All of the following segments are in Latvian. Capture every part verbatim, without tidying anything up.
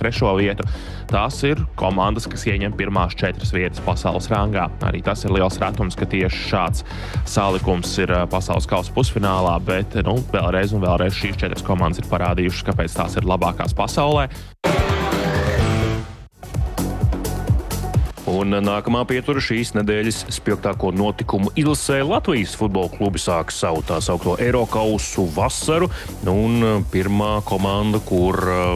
trešo vietu. Tās ir komandas, kas ieņem pirmās četras vietas pasaules rangā. Arī tas ir liels retums, ka tieši šāds salikums ir pasaules kausa pusfinālā, bet nu, vēlreiz un vēlreiz šīs četras komandas ir parādījušas, kāpēc tās ir labākās pasaulē. Un nākamā pietura šīs nedēļas spilgtāko notikumu izlasē Latvijas futbola klubi sāk savu tā saukto Eirokausu vasaru. Un pirmā komanda, kur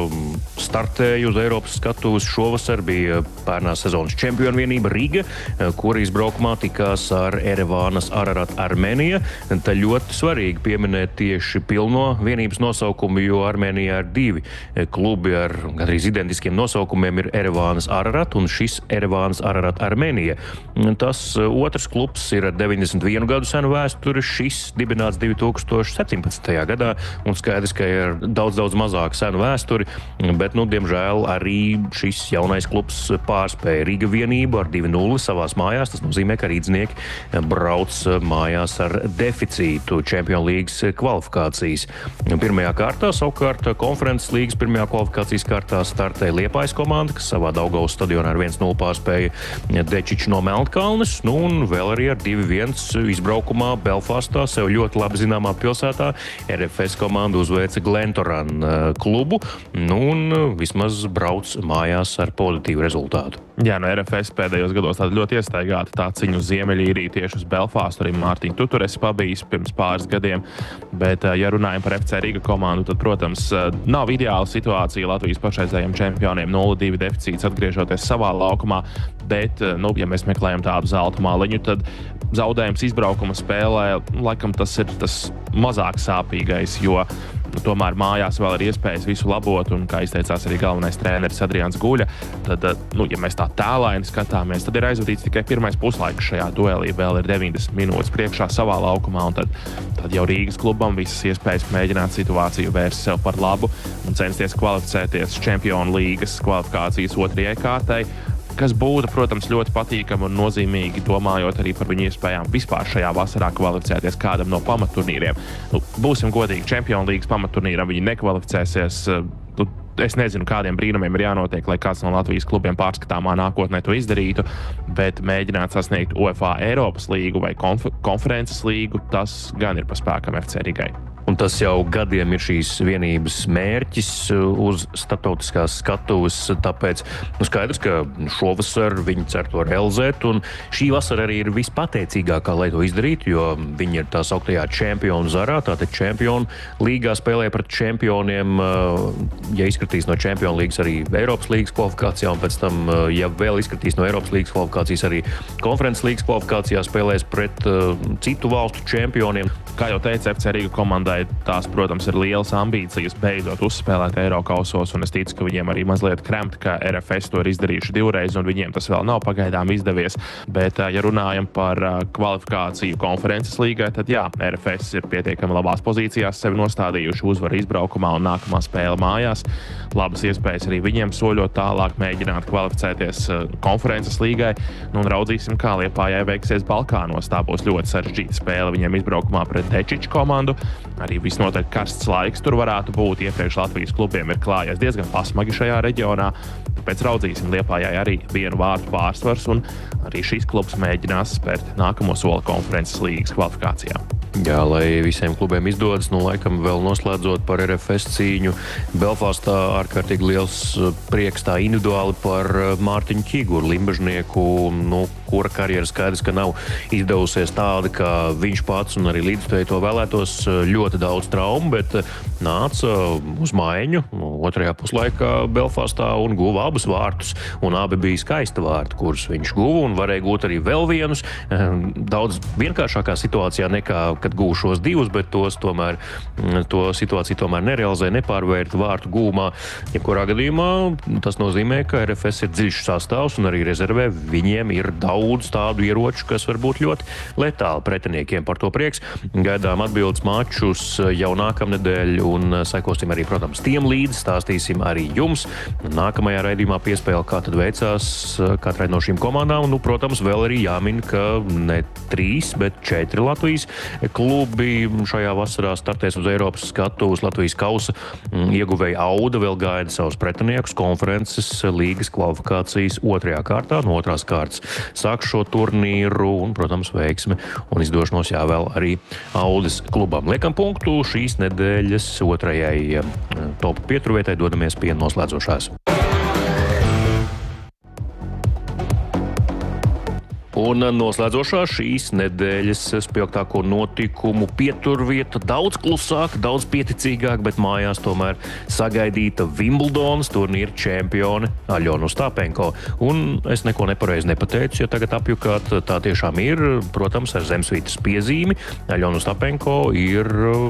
startēja uz Eiropas skatuves šovasar, bija pērnās sezonas čempionu vienība Riga, kur izbraukumā tikās ar Erevānas Ararat Armēnija. Tā ļoti svarīgi pieminēt tieši pilno vienības nosaukumu, jo Armēnijā ir divi klubi ar gandrīz identiskiem nosaukumiem, ir Erevānas Ararat un šis Erevānas Ararat Armēnija. Tas otrs klubs ir ar deviņdesmit vienu gadu senu vēsturi, šis dibināts divi tūkstoši septiņpadsmitajā gadā, un skaidrs, ka ir daudz, daudz mazāk senu vēsturi, bet, nu, diemžēl arī šis jaunais klubs pārspēja Riga vienību ar divi nulle savās mājās. Tas nozīmē, ka rīdznieki brauc mājās ar deficītu Čempionu līgas kvalifikācijas. Pirmajā kārtā, savukārt, konferences līgas pirmajā kvalifikācijas kārtā startēja Liepājas komanda, kas savā Daugavas stadionā ar viens nulle pārspēja Dečiču no Melnkalnes, nu un vēl arī ar divi viens izbraukumā Belfastā, sev ļoti labi zināmā pilsētā, R F S komanda uzveica Glentoran klubu, nu un vismaz brauc mājās ar pozitīvu rezultātu. Jā, no R F S pēdējos gados tāda ļoti iestaigāta tā ciņa uz Ziemeļīriju tieši uz Belfastu, arī Mārtiņu tu tur esi pabijis pirms pāris gadiem, bet, ja runājam par F C Riga komandu, tad, protams, nav ideāla situācija Latvijas pašreizējiem čempioniem, nulle divi deficīts atgriežoties savā laukumā, bet, nu, ja mēs meklējam tādu zelta maliņu, tad zaudējums izbraukuma spēlē, laikam tas ir tas mazāk sāpīgais, jo tomēr mājās vēl ir iespējas visu labot, un, kā izteicās arī galvenais treneris Adrians Guļa, tad, nu, ja mēs tā tēlaini skatāmies, tad ir aizvadīts tikai pirmais puslaiks šajā duelī, vēl ir deviņdesmit minūtes priekšā savā laukumā, un tad, tad jau Rīgas klubam visas iespējas mēģināt situāciju vērst sev par labu un censties kvalificēties Čempionu līgas kvalifikācijas otrajai kārtai, kas būtu, protams, ļoti patīkami un nozīmīgi, domājot arī par viņu iespējām vispār šajā vasarā kvalificēties kādam no pamatturnīriem. Nu, būsim godīgi, Čempionu līgas pamatturnīram viņi nekvalificēsies. Nu, es nezinu, kādiem brīnumiem ir jānotiek, lai kāds no Latvijas klubiem pārskatāmā nākotnē to izdarītu, bet mēģināt sasniegt UEFA Eiropas līgu vai konf- konferences līgu, tas gan ir pa spēkam F C Rigai. Un tas jau gadiem ir šīs vienības mērķis uz starptautiskās skatuves, tāpēc nu, skaidrs, ka šovasar viņi cer to realizēt, un šī vasara arī ir vispateicīgākā, lai to izdarītu, jo viņi ir tā sauktajā čempionu zarā, tātad čempionu līgā spēlē pret čempioniem, ja izskatīs no čempionu līgas arī Eiropas līgas kvalifikācijā, un pēc tam, ja vēl izskatīs no Eiropas līgas kvalifikācijas arī konferences līgas kvalifikācijā spēlēs pret uh, citu valstu čempioniem. Kā jau teica F C Riga komandai, tās, protams, ir lielas ambīcijas beidzot uzspēlēt Eirokausos, un es ticu, ka viņiem arī mazliet kremt, ka R F S to ir izdarījuši divreiz, un viņiem tas vēl nav pagaidām izdevies. Bet, ja runājam par kvalifikāciju konferences līgai, tad jā, R F S ir pietiekami labās pozīcijās sevi nostādījuši uzvaru izbraukumā un nākamā spēle mājās. Labas iespējas arī viņiem soļot tālāk, mēģināt kvalificēties konferences līgai, nu, un raudzīsim, kā Liepājai veiksies Balkānos. Tā būs ļoti sarežģīta spēle viņiem izbraukumā pret Dečiču komandu. Arī visnotaļ karsts laiks tur varētu būt. Iepriekš Latvijas klubiem ir klājies diezgan pasmagi šajā reģionā. Tāpēc raudzīsim, Liepājai arī vienu vārtu pārsvars, un arī šīs klubs mēģinās spērt nākamo soli konferences līgas kvalifikācijā. Jā, lai visiem klubiem izdodas, nu laikam vēl noslēdzot par R F S cīņu. Belfastā ārkārtīgi liels prieks tā individuāli par Mārtiņu Ķiguru, limbažnieku, nu, kura karjera skaidrs, ka nav izdevusies tāda, kā viņš pats un arī līdzstēji to vēlētos. Ļoti daudz traumu, bet nāca uz maiņu otrajā puslaikā Belfastā un guva abus vārtus. Un abi bija skaisti vārti, kurus viņš guva, un varēja gūt arī vēl vienus. Daudz vienkāršākā situācijā nekā, kad guva šos divus, bet tos tomēr, to situāciju tomēr nerealizēja, nepārvērt vārtu gūmā. Jebkurā gadījumā tas nozīmē, ka R F S ir dziļš sastāvs un arī rezervē viņiem ir daudz tādu ieroču, kas var būt ļoti letāli pretiniekiem. Par to prieks. Gaidām atbildes mačus jau nākamnedēļ un sekosim arī, protams, tiem līdzi, stāstīsim arī jums. Nākamajā raidījumā piespēle, kā tad veicās katrai no šīm komandām. Nu, protams, vēl arī jāmin, ka ne trīs, bet četri Latvijas klubi šajā vasarā startēs uz Eiropas skatuves. Latvijas kausa ieguvēja Auda vēl gaida savus pretiniekus konferences līgas kvalifikācijas otrajā kārtā. No otrās kārtas sāk šo turnīru un, protams, veiksmi un izdošanos jāvēl arī Audas klubam. Liekam punktu šīs nedēļas otrajai topu pieturvietai, dodamies pie noslēdzošās. Un noslēdzošā šīs nedēļas spilgtāko notikumu pieturvieta daudz klusāk, daudz pieticīgāk, bet mājās tomēr sagaidīta Wimbledonas turnīra čempione Aļona Ostapenko. Un es neko nepareizi nepateicu, ja tagad apjukāt, tā tiešām ir, protams, ar zemesvītras piezīmi. Aļona Ostapenko ir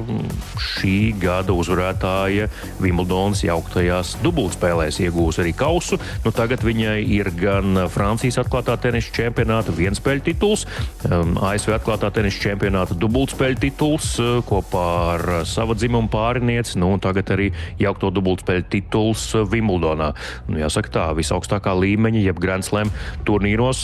šī gada uzvarētāja Wimbledonas jauktajās dubultspēlēs, iegūs arī kausu. Nu, tagad viņai ir gan Francijas atklātā tenisa čempionāta vienspēļu tituls, A S V atklātā tenisa čempionāta dubultspēļu tituls kopā ar sava dzimuma pārinieci, nu un tagad arī jaukto dubultspēļu tituls Wimbledonā. Nu, jāsaka tā, visaugstākā līmeņa, jeb Grand Slam turnīros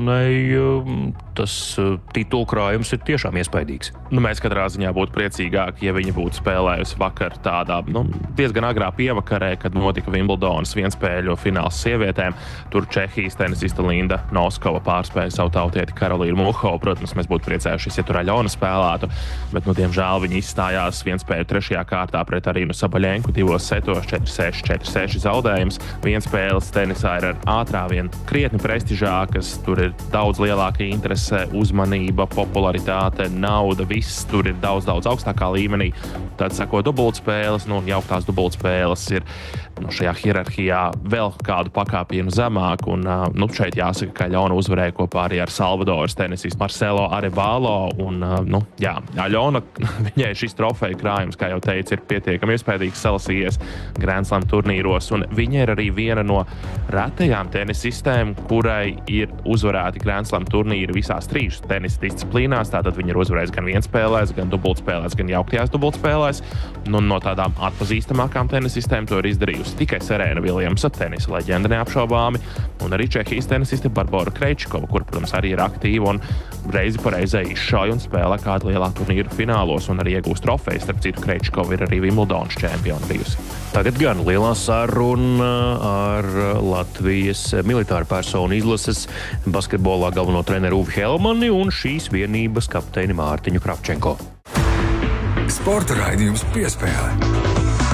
Aļonai tas titulu krājums ir tiešām iespaidīgs. Nu, mēs katrā ziņā būtu priecīgāki, ja viņa būtu spēlējusi vakar tādā, nu, diezgan agrā pievakarē, kad notika Wimbledonas vienspēļu fināls sievietēm. Tur Čehijas tenisista Linda Noskova pārspēja savu tautieti Karolīnu Muhovu. Protams, mēs būtu priecējušies, ja tur Aļona spēlētu, bet, nu, diemžēl viņa izstājās vienspēļu trešajā kārtā pret Arīnu Sabaļenku divos setos, četri seši, četri seši zaudējums. Vienspēles tenisā ir ar ātrā vien krietni prestižākas, tur ir daudz lielāka interese, uzmanība, popularitāte, nauda, viss tur ir daudz, daudz augstākā līmenī. Tad sako dubultspēles, nu, jauktās dubultspēles ir nu, šajā hierarhijā vēl kādu pakāpienu zemāk, un nu, šeit jāsaka, ka Aļona uzvarēja kopā arī ar Salvadoras tenisistu Marcelo Arevalo, un nu, jā, Aļona, viņai šis trofeju krājums, kā jau teicu, ir pietiekami iespējīgs salasījies Grand Slam turnīros, un viņa ir arī viena no retajām tenisistēm, kurai ir uzvarēti Grand Slam turnīri visās trīs tenisa disciplīnās, tātad viņa ir uzvarējusi gan vienspēlēs, gan dubultspēlēs, gan jauktajās dubultspēlēs, nu, no tādām atpazīstamākām tenisistēm to ir izdarījusi tikai Serena Viljamsa, tenisa leģenda neapšaubāmi, un arī Čehijas tenisiste Barbora Krejčikova, kur, protams, arī ir aktīva un reizi pa reizei izšauj un spēlē kādu lielā turnīru finālos un arī iegūst trofejas. Starp citu, Krejčikova ir arī Wimbledonas čempiona bijusi. Tagad gan lielā saruna ar Latvijas militāru personu izlases basketbolā galveno treneru Uvi Helmani un šīs vienības kapteini Mārtiņu Kravčenko. Sporta raidījums Piespēle.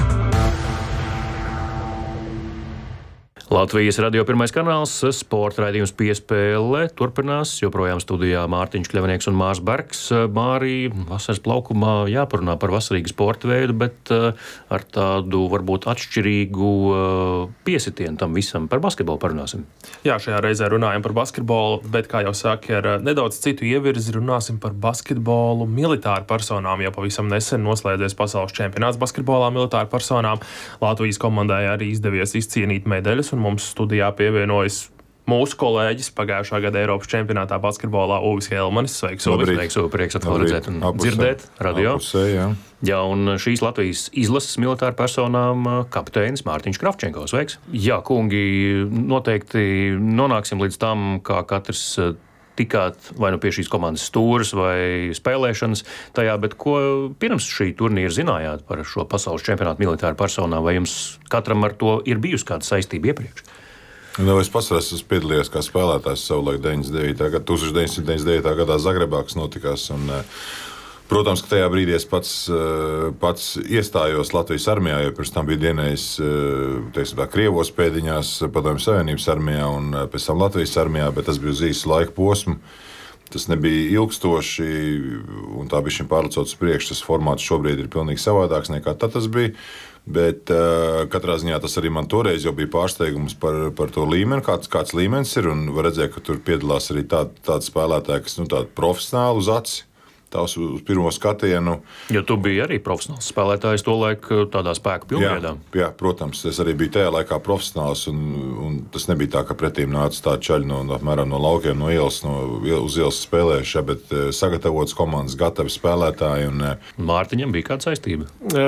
Latvijas radio pirmais kanāls, sporta raidījums Piespēle turpinās, joprojām studijā Mārtiņš Kļavnieks un Mārs Bergs. Māri, vasaras plaukumā jāparunā par vasarīgu sporta veidu, bet ar tādu varbūt atšķirīgu piesitienu tam visam. Par basketbolu parunāsim. Jā, šajā reizē runājam par basketbolu, bet, kā jau saka, ar nedaudz citu ievirzi runāsim par basketbolu militāru personām, jo pavisam nesen noslēdzies pasaules čempionāts basketbolā militāru personām. Latvijas komandai arī izdevies izcīnīt medaļas, un mums studijā pievienojas mūsu kolēģis pagājušā gada Eiropas čempionātā basketbolā Uvis Helmanis. Sveiks, Uvis! Sveiks, Uvis! Prieks atkal redzēt un Apusē. Dzirdēt radio. Apusē, jā. Jā, un šīs Latvijas izlases militāru personām kapteinis Mārtiņš Kravčenko. Sveiks! Jā, kungi, noteikti nonāksim līdz tam, kā katrs tikāt vai nu pie šīs komandas stūras vai spēlēšanas tajā, bet ko pirms šī turnīra zinājāt par šo pasaules čempionātu militāru personām, vai jums katram ar to ir bijusi kāda saistība iepriekš? Nu, es pats esmu piedalījies kā spēlētājs savulaik deviņdesmit deviņā gadā Zagrebā, kas notikās. Un, protams, ka tajā brīdī es pats, pats iestājos Latvijas armijā, jo pirms tam bija dienējis teiksim, tā, Krievos pēdiņās, Padomju Savienības armijā un pēc tam Latvijas armijā, bet tas bija uz īsu laika posmu. Tas nebija ilgstoši, un tā bija šim pārlicot uz priekšu. Tas formāts šobrīd ir pilnīgi savādāks nekā tad tas bija. Bet uh, katrā ziņā tas arī man toreiz jau bija pārsteigums par, par to līmeni, kāds, kāds līmenis ir. Un var redzēt, ka tur piedalās arī tādi, tādi spēlētāji, kas nu, tādi profesionāli uz aci. Tās uz pirmo skatienu. Jo tu biji arī profesionāls spēlētājs to laiku tādā spēka pilnveidā. Jā, jā, protams. Es arī biju tajā laikā profesionāls, un, un tas nebija tā, ka pretīm nāca tādi čaļi no, apmēram no laukiem, no ielas, no, uz ielas spēlējuši, ja, bet sagatavotas komandas, gatavi spēlētāji. Un, Mārtiņam bija kāda saistība?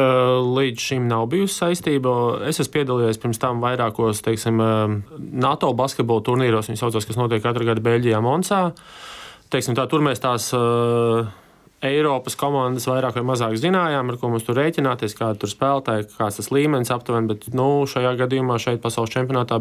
Līdz šim nav bijusi saistība. Es esmu piedalījies pirms tam vairākos, teiksim, NATO basketbola turnīros, viņi saucās, kas notiek katru gadu Beļģijā, Monsā. Teiksim tā, tur mēs tās Eiropas komandas vairāk vai mazāk zinājām, ar ko mums tur rēķināties, kāda tur spēlētāji, kāds tas līmenis aptuveni, bet nu, šajā gadījumā šeit pasaules čempionātā